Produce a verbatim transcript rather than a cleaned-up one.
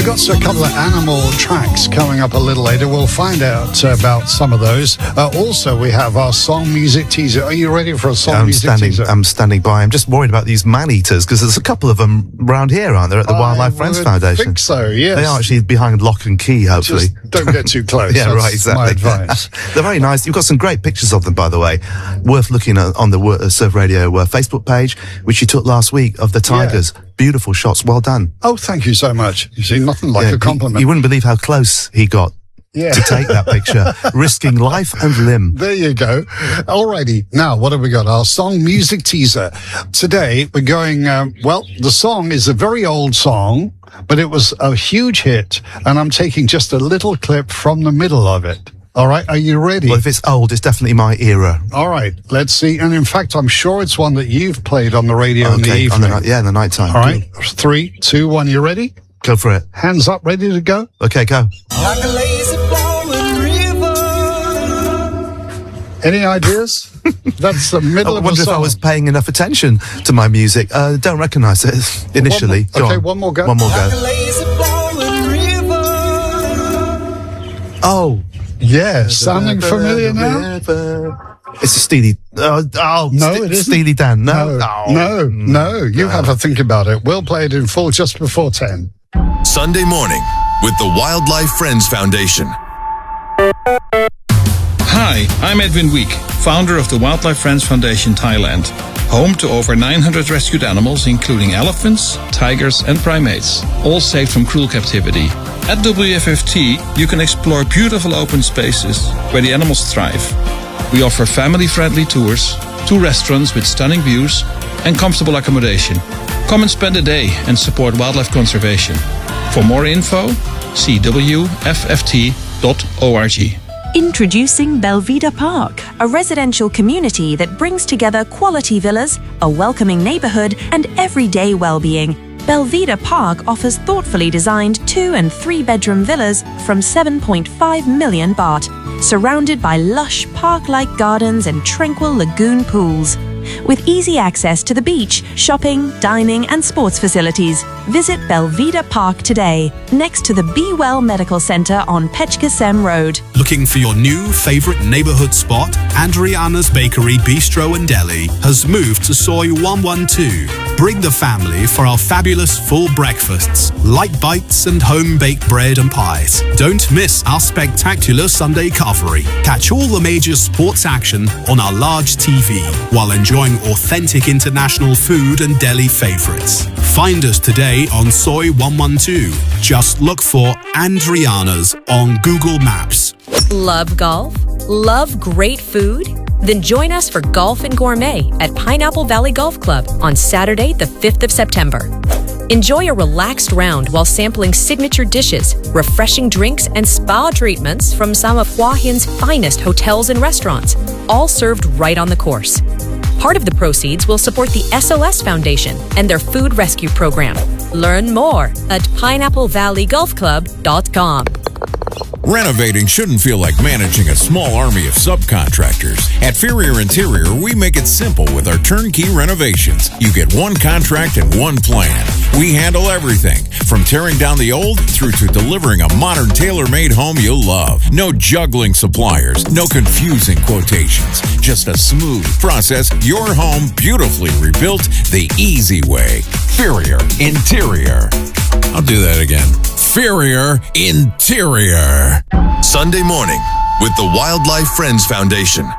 got a couple of animal tracks coming up a little later. We'll find out uh, about some of those. Uh, also, we have our song music teaser. Are you ready for a song I'm music standing, teaser? I'm standing by. I'm just worried about these man-eaters, because there's a couple of them around here, aren't there, at the I Wildlife Friends Foundation? I think so, yes. They are actually behind lock and key, hopefully. Just don't get too close. Yeah, That's right, exactly. my advice. They're very nice. You've got some great pictures of them, by the way. Worth looking at on the uh, Surf Radio uh, Facebook page, which you took last week, of the tigers. Yeah. Beautiful shots. Well done. Oh, thank you so much. You see, nothing like yeah, a compliment. You, you wouldn't believe how close he got. Yeah. To take that picture, risking life and limb. There you go. Alrighty. Now, what have we got? Our song music teaser. Today, we're going, um, well, the song is a very old song, but it was a huge hit, and I'm taking just a little clip from the middle of it. All right, are you ready? Well, if it's old, it's definitely my era. All right, let's see. And in fact, I'm sure it's one that you've played on the radio okay, in the evening. On the, yeah, in the night time. All right, three, two, one, you ready? Go for it. Hands up, ready to go? Okay, go. Like a lazy flowing river. Any ideas? That's the middle I of wonder the if song. I was paying enough attention to my music. Uh, don't recognise it initially. One more, okay, on. one more go. One more Like go. a lazy flowing river. Oh. Yeah, sounding familiar now? It's a Steely. Uh, oh, no, St- it isn't. Steely Dan. No, no, oh, no, no. You no. have a think about it. We'll play it in full just before ten. Sunday morning with the Wildlife Friends Foundation. Hi, I'm Edwin Week, founder of the Wildlife Friends Foundation Thailand, home to over nine hundred rescued animals, including elephants, tigers, and primates, all saved from cruel captivity. At W F F T, you can explore beautiful open spaces where the animals thrive. We offer family-friendly tours, two restaurants with stunning views, and comfortable accommodation. Come and spend a day and support wildlife conservation. For more info, see w f f t dot org. Introducing Belvedere Park, a residential community that brings together quality villas, a welcoming neighborhood, and everyday well-being. Belvedere Park offers thoughtfully designed two and three bedroom villas from seven point five million baht, surrounded by lush park-like gardens and tranquil lagoon pools. With easy access to the beach, shopping, dining, and sports facilities, visit Belvedere Park today, next to the Be Well Medical Center on Pechkasem Road. Looking for your new favorite neighborhood spot? Andriana's Bakery, Bistro and Deli has moved to Soi one one two. Bring the family for our fabulous full breakfasts, light bites and home-baked bread and pies. Don't miss our spectacular Sunday covery. Catch all the major sports action on our large T V while enjoying authentic international food and deli favorites. Find us today on Soi one one two. Just look for Andriana's on Google Maps. Love golf? Love great food? Then join us for Golf and Gourmet at Pineapple Valley Golf Club on Saturday, the fifth of September. Enjoy a relaxed round while sampling signature dishes, refreshing drinks, and spa treatments from some of Hua Hin's finest hotels and restaurants, all served right on the course. Part of the proceeds will support the S O S Foundation and their food rescue program. Learn more at pineapple valley golf club dot com. Renovating shouldn't feel like managing a small army of subcontractors. At Ferrier Interior, we make it simple with our turnkey renovations. You get one contract and one plan. We handle everything, from tearing down the old through to delivering a modern tailor-made home you'll love. No juggling suppliers, no confusing quotations. Just a smooth process, your home beautifully rebuilt the easy way. Ferrier Interior. I'll do that again. Ferrier Interior. Sunday morning with the Wildlife Friends Foundation.